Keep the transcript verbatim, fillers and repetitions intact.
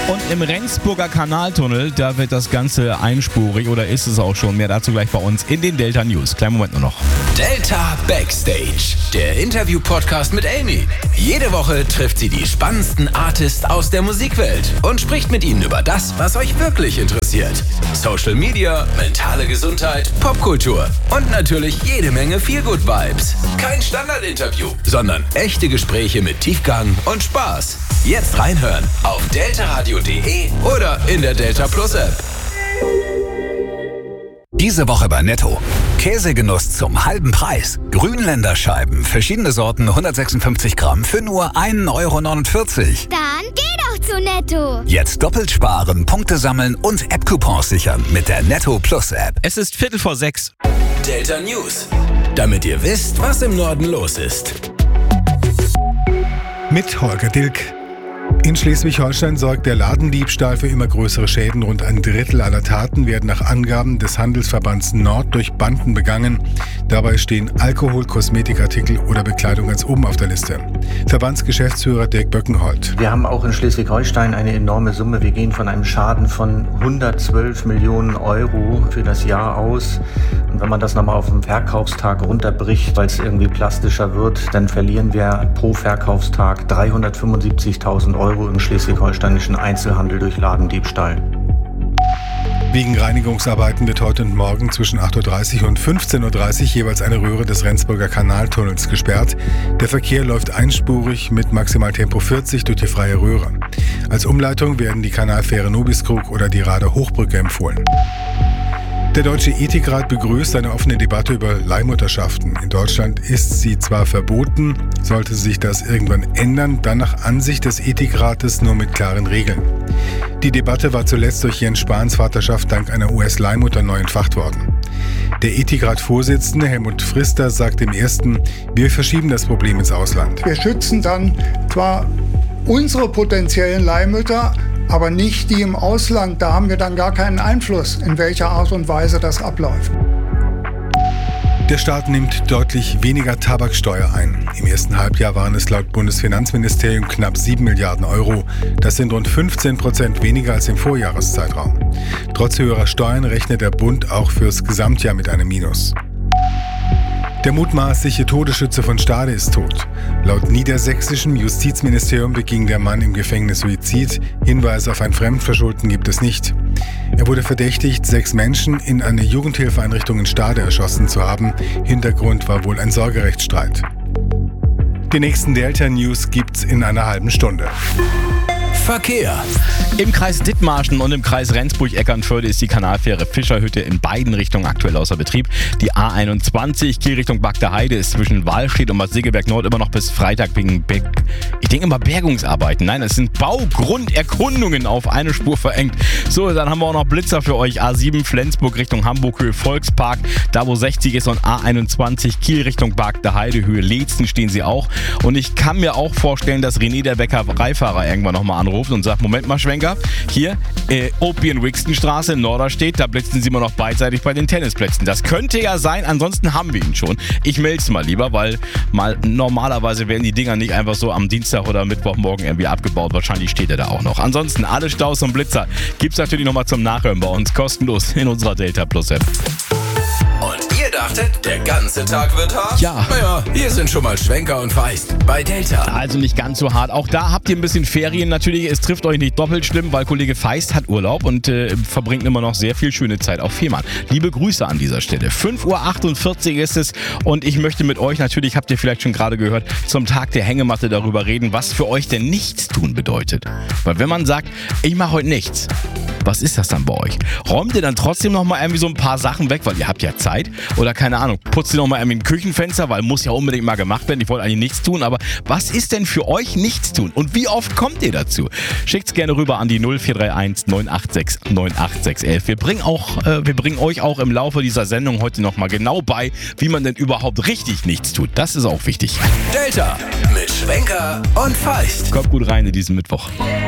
Und im Rendsburger Kanaltunnel, da wird das Ganze einspurig oder ist es auch schon. Mehr dazu gleich bei uns in den Delta News. Kleinen Moment nur noch. Delta Backstage, der Interview-Podcast mit Amy. Jede Woche trifft sie die spannendsten Artists aus der Musikwelt und spricht mit ihnen über das, was euch wirklich interessiert. Social Media, mentale Gesundheit, Popkultur und natürlich jede Menge Feel-Good-Vibes. Kein Standardinterview, sondern echte Gespräche mit Tiefgang und Spaß. Jetzt reinhören auf deltaradio punkt de oder in der Delta Plus App. Diese Woche bei Netto. Käsegenuss zum halben Preis. Grünländer Scheiben, verschiedene Sorten, hundertsechsundfünfzig Gramm für nur ein Euro neunundvierzig. Dann geh doch zu Netto. Jetzt doppelt sparen, Punkte sammeln und App-Coupons sichern mit der Netto Plus App. Es ist Viertel vor sechs. Delta News, damit ihr wisst, was im Norden los ist. Mit Holger Dilk. In Schleswig-Holstein sorgt der Ladendiebstahl für immer größere Schäden. Rund ein Drittel aller Taten werden nach Angaben des Handelsverbands Nord durch Banden begangen. Dabei stehen Alkohol, Kosmetikartikel oder Bekleidung ganz oben auf der Liste. Verbandsgeschäftsführer Dirk Böckenholt. Wir haben auch in Schleswig-Holstein eine enorme Summe. Wir gehen von einem Schaden von hundertzwölf Millionen Euro für das Jahr aus. Und wenn man das nochmal auf den Verkaufstag runterbricht, weil es irgendwie plastischer wird, dann verlieren wir pro Verkaufstag dreihundertfünfundsiebzigtausend Euro im schleswig-holsteinischen Einzelhandel durch Ladendiebstahl. Wegen Reinigungsarbeiten wird heute und morgen zwischen acht Uhr dreißig und fünfzehn Uhr dreißig jeweils eine Röhre des Rendsburger Kanaltunnels gesperrt. Der Verkehr läuft einspurig mit Maximaltempo vierzig durch die freie Röhre. Als Umleitung werden die Kanalfähre Nobiskrug oder die Rader Hochbrücke empfohlen. Der Deutsche Ethikrat begrüßt eine offene Debatte über Leihmutterschaften. In Deutschland ist sie zwar verboten, sollte sich das irgendwann ändern, dann nach Ansicht des Ethikrates nur mit klaren Regeln. Die Debatte war zuletzt durch Jens Spahns Vaterschaft dank einer U S-Leihmutter neu entfacht worden. Der Ethikrat-Vorsitzende Helmut Frister sagt im ersten, wir verschieben das Problem ins Ausland. Wir schützen dann zwar unsere potenziellen Leihmütter, aber nicht die im Ausland. Da haben wir dann gar keinen Einfluss, in welcher Art und Weise das abläuft. Der Staat nimmt deutlich weniger Tabaksteuer ein. Im ersten Halbjahr waren es laut Bundesfinanzministerium knapp sieben Milliarden Euro. Das sind rund fünfzehn Prozent weniger als im Vorjahreszeitraum. Trotz höherer Steuern rechnet der Bund auch fürs Gesamtjahr mit einem Minus. Der mutmaßliche Todesschütze von Stade ist tot. Laut niedersächsischem Justizministerium beging der Mann im Gefängnis Suizid. Hinweise auf ein Fremdverschulden gibt es nicht. Er wurde verdächtigt, sechs Menschen in einer Jugendhilfeeinrichtung in Stade erschossen zu haben. Hintergrund war wohl ein Sorgerechtsstreit. Die nächsten Delta News gibt's in einer halben Stunde. Verkehr. Im Kreis Dithmarschen und im Kreis Rendsburg-Eckernförde ist die Kanalfähre Fischerhütte in beiden Richtungen aktuell außer Betrieb. Die A einundzwanzig Kiel Richtung Bagdeheide ist zwischen Wahlstedt und Bad Segeberg Nord immer noch bis Freitag wegen, Be- ich denke immer Bergungsarbeiten. Nein, es sind Baugrunderkundungen auf eine Spur verengt. So, dann haben wir auch noch Blitzer für euch. A sieben Flensburg Richtung Hamburg Höhe Volkspark, da wo sechzig ist, und A einundzwanzig Kiel Richtung Bagdeheide Höhe Leetzen stehen sie auch. Und ich kann mir auch vorstellen, dass René der Bäckereifahrer irgendwann nochmal anruft und sagt, Moment mal Schwenker, hier äh, Opien-Wixton-Straße in Norderstedt, da blitzen sie immer noch beidseitig bei den Tennisplätzen. Das könnte ja sein, ansonsten haben wir ihn schon. Ich melde es mal lieber, weil mal normalerweise werden die Dinger nicht einfach so am Dienstag oder Mittwochmorgen irgendwie abgebaut. Wahrscheinlich steht er da auch noch. Ansonsten alle Staus und Blitzer gibt's natürlich nochmal zum Nachhören bei uns, kostenlos in unserer Delta Plus App. Und ihr dachtet, der ganze Tag wird hart? Ja. Naja, hier sind schon mal Schwenker und Feist bei Delta. Also nicht ganz so hart. Auch da habt ihr ein bisschen Ferien natürlich. Es trifft euch nicht doppelt schlimm, weil Kollege Feist hat Urlaub und äh, verbringt immer noch sehr viel schöne Zeit auf Fehmarn. Liebe Grüße an dieser Stelle. fünf Uhr achtundvierzig ist es und ich möchte mit euch, natürlich habt ihr vielleicht schon gerade gehört, zum Tag der Hängematte darüber reden, was für euch denn Nichtstun bedeutet. Weil wenn man sagt, ich mache heute nichts, was ist das dann bei euch? Räumt ihr dann trotzdem noch mal irgendwie so ein paar Sachen weg, weil ihr habt ja Zeit? Oder keine Ahnung, putzt ihr noch mal irgendwie ein Küchenfenster, weil muss ja unbedingt mal gemacht werden. Ich wollte eigentlich nichts tun, aber was ist denn für euch nichts tun? Und wie oft kommt ihr dazu? Schickt's gerne rüber an die null vier drei eins neun acht sechs neun acht sechs eins. Wir bringen auch, äh, wir bringen euch auch im Laufe dieser Sendung heute noch mal genau bei, wie man denn überhaupt richtig nichts tut. Das ist auch wichtig. Delta mit Schwenker und Feist. Kommt gut rein in diesen Mittwoch.